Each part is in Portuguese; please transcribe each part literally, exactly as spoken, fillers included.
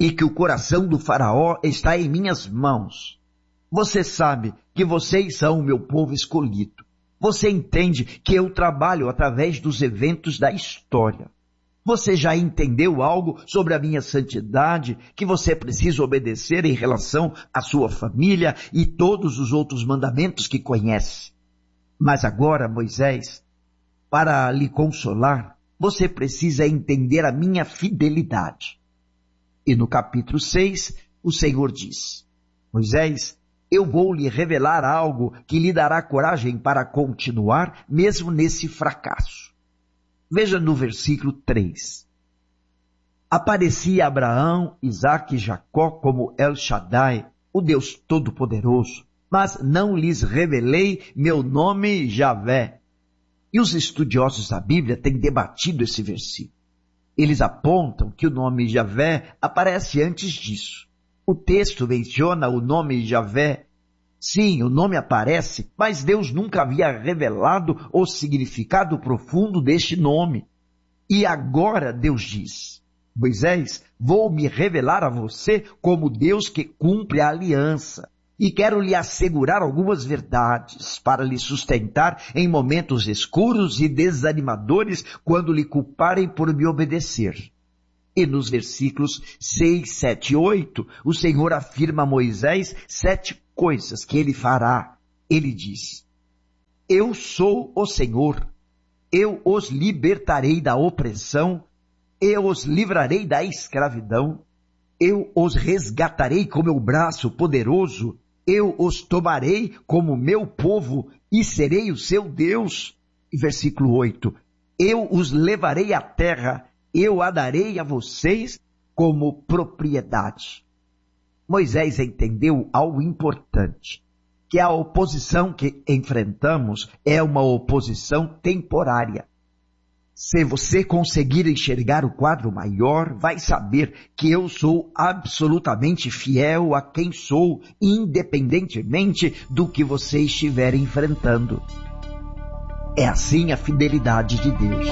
e que o coração do faraó está em minhas mãos. Você sabe que vocês são o meu povo escolhido. Você entende que eu trabalho através dos eventos da história. Você já entendeu algo sobre a minha santidade que você precisa obedecer em relação à sua família e todos os outros mandamentos que conhece. Mas agora, Moisés, para lhe consolar, você precisa entender a minha fidelidade. E no capítulo seis, o Senhor diz: Moisés, eu vou lhe revelar algo que lhe dará coragem para continuar mesmo nesse fracasso. Veja no versículo três. Aparecia Abraão, Isaque e Jacó como El Shaddai, o Deus Todo-Poderoso, mas não lhes revelei meu nome Javé. E os estudiosos da Bíblia têm debatido esse versículo. Eles apontam que o nome Javé aparece antes disso. O texto menciona o nome Javé. Sim, o nome aparece, mas Deus nunca havia revelado o significado profundo deste nome. E agora Deus diz: Moisés, vou me revelar a você como Deus que cumpre a aliança. E quero lhe assegurar algumas verdades para lhe sustentar em momentos escuros e desanimadores quando lhe culparem por me obedecer. E nos versículos seis, sete e oito, o Senhor afirma a Moisés sete coisas que ele fará. Ele diz: Eu sou o Senhor, eu os libertarei da opressão, eu os livrarei da escravidão, eu os resgatarei com meu braço poderoso, eu os tomarei como meu povo e serei o seu Deus. E versículo oito, eu os levarei à terra, eu a darei a vocês como propriedade. Moisés entendeu algo importante, que a oposição que enfrentamos é uma oposição temporária. Se você conseguir enxergar o quadro maior, vai saber que eu sou absolutamente fiel a quem sou, independentemente do que você estiver enfrentando. É assim a fidelidade de Deus.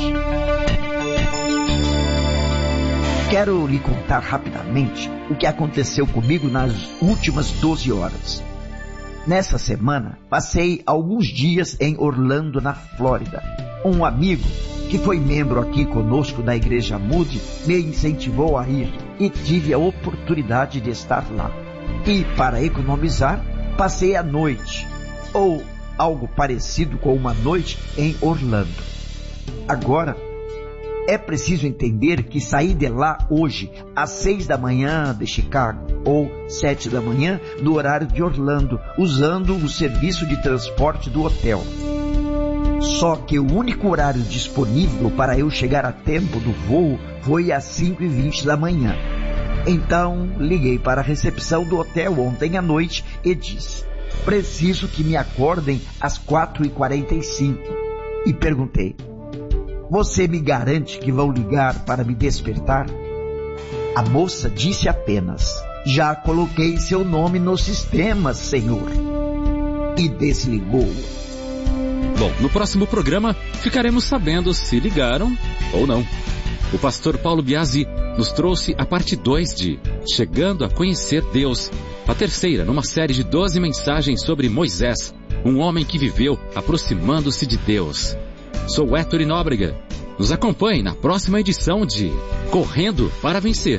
Quero lhe contar rapidamente o que aconteceu comigo nas últimas doze horas. Nessa semana, passei alguns dias em Orlando, na Flórida. Um amigo que foi membro aqui conosco da Igreja Moody me incentivou a ir e tive a oportunidade de estar lá. E para economizar, passei a noite, ou algo parecido com uma noite em Orlando. Agora, é preciso entender que saí de lá hoje às seis da manhã de Chicago ou sete da manhã no horário de Orlando, usando o serviço de transporte do hotel. Só que o único horário disponível para eu chegar a tempo do voo foi às cinco e vinte da manhã. Então, liguei para a recepção do hotel ontem à noite e disse: preciso que me acordem às quatro e quarenta e cinco. E perguntei: você me garante que vão ligar para me despertar? A moça disse apenas: já coloquei seu nome no sistema, senhor. E desligou. Bom, no próximo programa ficaremos sabendo se ligaram ou não. O pastor Paulo Biasi nos trouxe a parte dois de Chegando a Conhecer Deus, a terceira numa série de doze mensagens sobre Moisés, um homem que viveu aproximando-se de Deus. Sou Héctor Nóbrega. Nos acompanhe na próxima edição de Correndo para Vencer.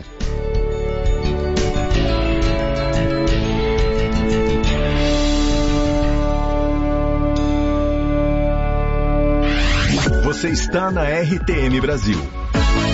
Você está na R T M Brasil.